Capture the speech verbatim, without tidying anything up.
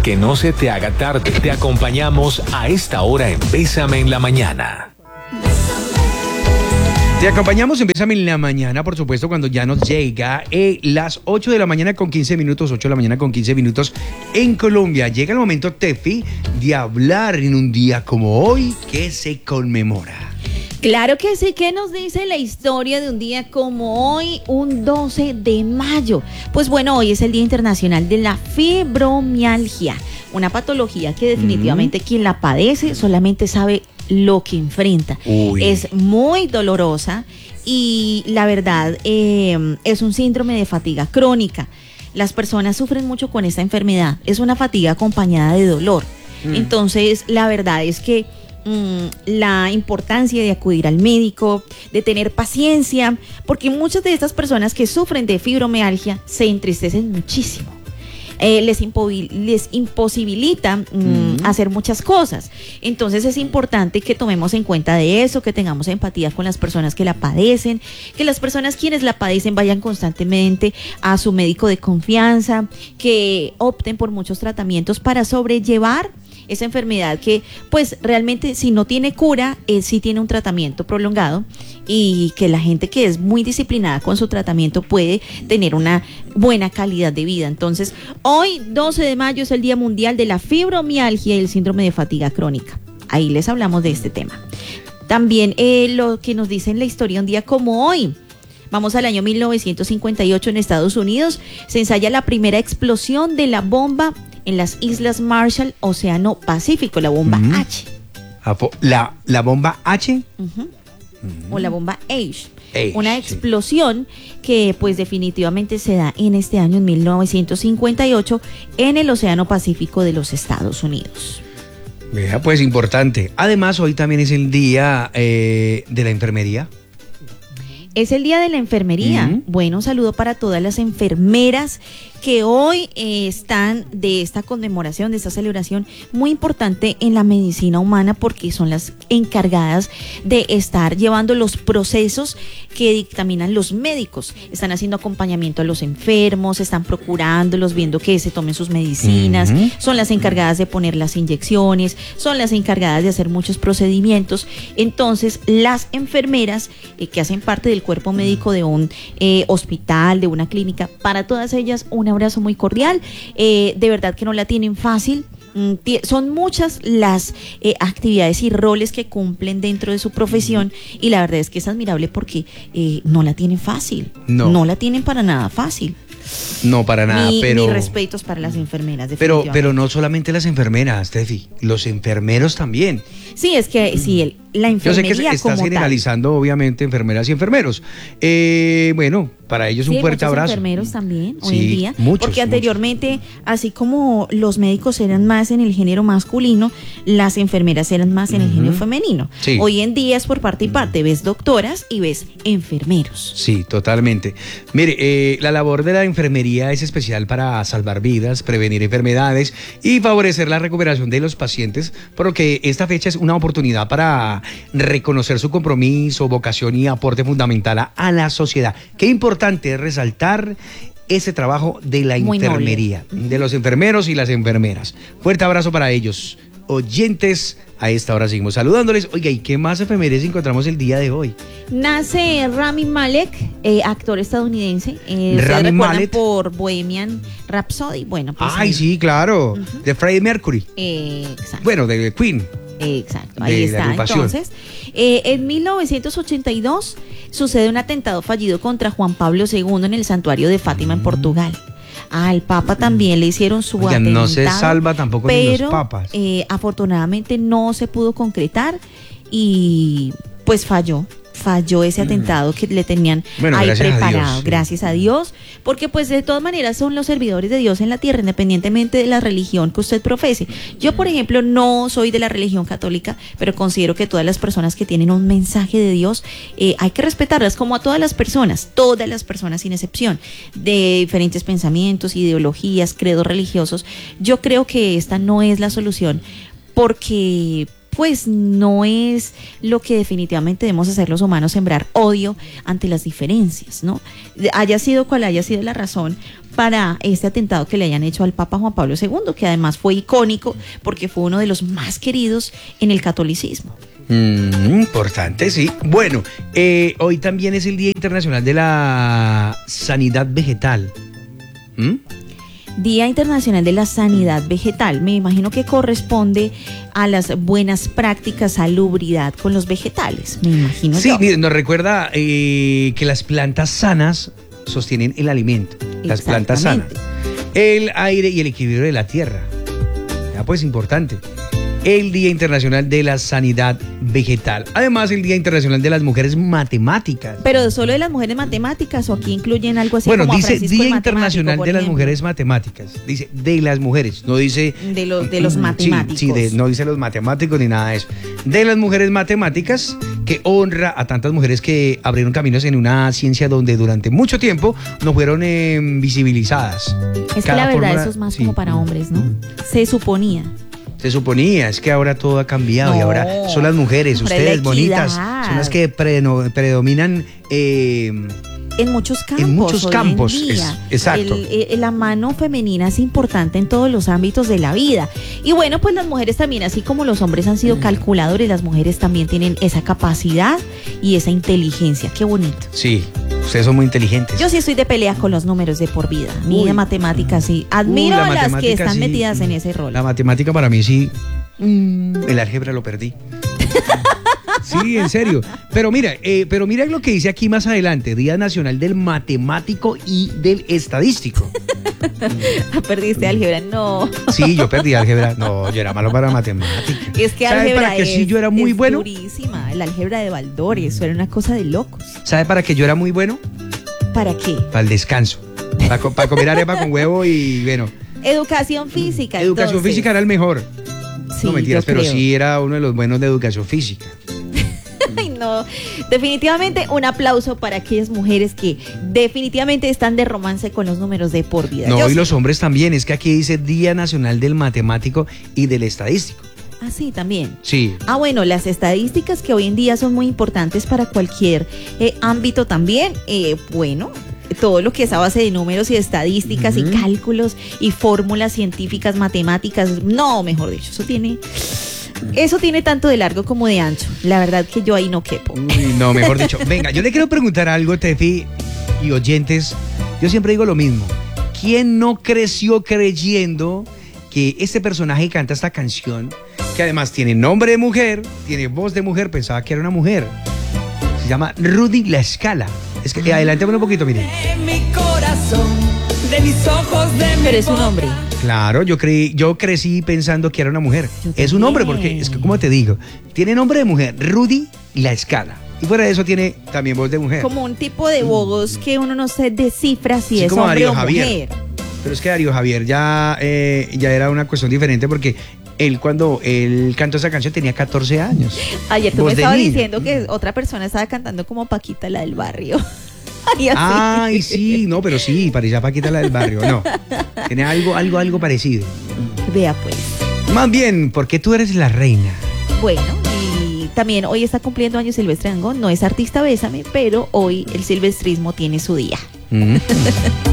Que no se te haga tarde. Te acompañamos a esta hora en Bésame en la Mañana. Te acompañamos en Bésame en la Mañana, por supuesto, cuando ya nos llega eh, las ocho de la mañana con quince minutos, ocho de la mañana con quince minutos en Colombia. Llega el momento, Tefi, de hablar en un día como hoy que se conmemora. Claro que sí, ¿qué nos dice la historia de un día como hoy, un doce de mayo? Pues bueno, hoy es el Día Internacional de la Fibromialgia, una patología que definitivamente mm. quien la padece solamente sabe lo que enfrenta. Uy. Es muy dolorosa y la verdad eh, es un síndrome de fatiga crónica. Las personas sufren mucho con esta enfermedad, es una fatiga acompañada de dolor. Mm. Entonces, la verdad es que la importancia de acudir al médico, de tener paciencia, porque muchas de estas personas que sufren de fibromialgia se entristecen muchísimo. Eh, les, impovi- les imposibilita mm, mm. hacer muchas cosas. Entonces es importante que tomemos en cuenta de eso, que tengamos empatía con las personas que la padecen, que las personas quienes la padecen vayan constantemente a su médico de confianza, que opten por muchos tratamientos para sobrellevar esa enfermedad que pues realmente si no tiene cura, eh, sí tiene un tratamiento prolongado, y que la gente que es muy disciplinada con su tratamiento puede tener una buena calidad de vida. Entonces, hoy doce de mayo es el Día Mundial de la Fibromialgia y el Síndrome de Fatiga Crónica. Ahí les hablamos de este tema. También eh, lo que nos dice en la historia un día como hoy. Vamos al año mil novecientos cincuenta y ocho en Estados Unidos. Se ensaya la primera explosión de la bomba en las Islas Marshall, Océano Pacífico, la bomba uh-huh. H. ¿La, la bomba H? Uh-huh. Uh-huh. O la bomba H. H Una explosión sí. que pues definitivamente se da en este año, en mil novecientos cincuenta y ocho, en el Océano Pacífico de los Estados Unidos. Mira, pues importante. Además, hoy también es el día eh, de la enfermería. Es el día de la enfermería. Uh-huh. Bueno, un saludo para todas las enfermeras que hoy eh, están de esta conmemoración, de esta celebración muy importante en la medicina humana, porque son las encargadas de estar llevando los procesos que dictaminan los médicos. Están haciendo acompañamiento a los enfermos, están procurándolos, viendo que se tomen sus medicinas, uh-huh. son las encargadas de poner las inyecciones, son las encargadas de hacer muchos procedimientos. Entonces, las enfermeras eh, que hacen parte del cuerpo médico de un eh, hospital, de una clínica, para todas ellas un abrazo muy cordial. Eh, de verdad que no la tienen fácil. Mm, t- son muchas las eh, actividades y roles que cumplen dentro de su profesión, y la verdad es que es admirable porque eh, no la tienen fácil. No. no la tienen para nada fácil. No, para nada, Mi, pero... mis respetos para las enfermeras, Pero, pero no solamente las enfermeras, Tefi, los enfermeros también. Sí, es que sí, el, la enfermería. Yo sé que estás generalizando, tal. obviamente, enfermeras y enfermeros. Eh, bueno, para ellos sí, un fuerte abrazo. Enfermeros también, hoy sí, en día. Muchos, porque anteriormente, muchos. así como los médicos eran más en el género masculino, las enfermeras eran más en uh-huh. el género femenino. Sí. Hoy en día es por parte y parte. Ves doctoras y ves enfermeros. Sí, totalmente. Mire, eh, la labor de la enfermería es especial para salvar vidas, prevenir enfermedades y favorecer la recuperación de los pacientes, por lo que esta fecha es una oportunidad para reconocer su compromiso, vocación y aporte fundamental a, a la sociedad. Qué importante es resaltar ese trabajo de la Muy enfermería, noble. de los enfermeros y las enfermeras. Fuerte abrazo para ellos. Oyentes, a esta hora seguimos saludándoles. Oiga, ¿y qué más efemérides encontramos el día de hoy? Nace Rami Malek, eh, actor estadounidense. Eh, Rami se Malek por Bohemian Rhapsody. Bueno, pues Ay, ahí. sí, claro. Uh-huh. De Freddie Mercury. Eh, exacto. Bueno, de Queen. Exacto, ahí está. Entonces, eh, en mil novecientos ochenta y dos sucede un atentado fallido contra Juan Pablo segundo en el santuario de Fátima, mm. en Portugal. Al Papa también le hicieron su Oiga, atentado. No se salva tampoco pero, ni los papas. Eh, afortunadamente no se pudo concretar y pues falló. Falló ese atentado que le tenían bueno, ahí gracias preparado, a Dios, sí. gracias a Dios, porque pues de todas maneras son los servidores de Dios en la tierra, independientemente de la religión que usted profese. Yo, por ejemplo, no soy de la religión católica, pero considero que todas las personas que tienen un mensaje de Dios, eh, hay que respetarlas, como a todas las personas, todas las personas sin excepción, de diferentes pensamientos, ideologías, credos religiosos. Yo creo que esta no es la solución, porque pues no es lo que definitivamente debemos hacer los humanos, sembrar odio ante las diferencias, ¿no? Haya sido cual haya sido la razón para este atentado que le hayan hecho al Papa Juan Pablo segundo, que además fue icónico porque fue uno de los más queridos en el catolicismo. Mm, importante, sí. Bueno, eh, hoy también es el Día Internacional de la Sanidad Vegetal. ¿Mm? Día Internacional de la Sanidad Vegetal. Me imagino que corresponde a las buenas prácticas, salubridad con los vegetales. Me imagino. Sí, yo. mire, nos recuerda eh, que las plantas sanas sostienen el alimento. Las plantas sanas, el aire y el equilibrio de la tierra. Ya, pues importante. El Día Internacional de la Sanidad Vegetal. Además, el Día Internacional de las Mujeres Matemáticas. Pero solo de las mujeres matemáticas, o aquí incluyen algo así bueno, como dice a Francisco Día el Internacional Matemático, de las ejemplo. Mujeres Matemáticas. Dice de las mujeres, no dice De los, de los matemáticos. Sí, sí, de- no dice los matemáticos ni nada de eso. De las mujeres matemáticas, que honra a tantas mujeres que abrieron caminos en una ciencia donde durante mucho tiempo no fueron eh, visibilizadas. Es que Cada la verdad fórmula- eso es más sí. como para hombres, ¿no? Se suponía. Se suponía, es que ahora todo ha cambiado y No, ahora son las mujeres, hombre, ustedes la bonitas, equidad. son las que preno- predominan. eh, En muchos campos. muchos hoy en campos, día. es- exacto. El- el- la mano femenina es importante en todos los ámbitos de la vida. Y bueno, pues las mujeres también, así como los hombres han Mm. sido calculadores, las mujeres también tienen esa capacidad y esa inteligencia. Qué bonito. sí, ustedes son muy inteligentes. Yo sí estoy de pelea con los números de por vida. A mí Uy. de matemáticas sí. Admiro Uy, la a las que matemática, están sí. metidas en ese rol. La matemática para mí sí. mm, el álgebra lo perdí. Sí, en serio. Pero mira, eh, pero mira lo que dice aquí más adelante: Día Nacional del Matemático y del Estadístico. Perdiste álgebra. No. Sí, yo perdí álgebra. No, yo era malo para matemática. Es que ¿Sabe álgebra para qué es, sí yo era muy es bueno? durísima. El álgebra de Baldor, eso era una cosa de locos. ¿Sabe para qué yo era muy bueno? ¿Para qué? Para el descanso. Para, co- para comer arepa con huevo y bueno. Educación física. Educación entonces. física era el mejor. Sí, No mentiras, yo pero creo. sí era uno de los buenos de educación física. Ay, no. Definitivamente un aplauso para aquellas mujeres que definitivamente están de romance con los números de por vida. No, Yo y sí. los hombres también. Es que aquí dice Día Nacional del Matemático y del Estadístico. Ah, sí, también. Sí. Ah, bueno, las estadísticas que hoy en día son muy importantes para cualquier eh, ámbito también. Eh, bueno, todo lo que es a base de números y estadísticas Ujú. y cálculos y fórmulas científicas, matemáticas. No, mejor dicho, eso tiene... Eso tiene tanto de largo como de ancho. La verdad que yo ahí no quepo. Uy, no, mejor dicho. Venga, yo le quiero preguntar algo, Tefi y oyentes. Yo siempre digo lo mismo. ¿Quién no creció creyendo que este personaje que canta esta canción, que además tiene nombre de mujer, tiene voz de mujer, pensaba que era una mujer? Se llama Rudy La Scala. Es que adelante un poquito, miren. De mi corazón, de mis ojos, de mi Pero es un boca. hombre. Claro, yo creí, yo crecí pensando que era una mujer. Yo Es un hombre también. porque, es que como te digo, tiene nombre de mujer, Rudy La Scala. Y fuera de eso tiene también voz de mujer. Como un tipo de voz que uno no se descifra si Sí, es como hombre Darío o Javier. mujer. Pero es que Darío Javier ya, eh, ya era una cuestión diferente porque él cuando él cantó esa canción tenía catorce años. Ayer tú Voz me de estabas niño. diciendo que otra persona estaba cantando como Paquita, la del barrio. Ay, así. Ay, sí, no, pero sí, parecía Paquita la del barrio, no. Tenía algo, algo, algo parecido. Vea pues. Más bien, porque tú eres la reina. Bueno, y también hoy está cumpliendo años Silvestre Dangond. No es artista Bésame, pero hoy el silvestrismo tiene su día. Mm.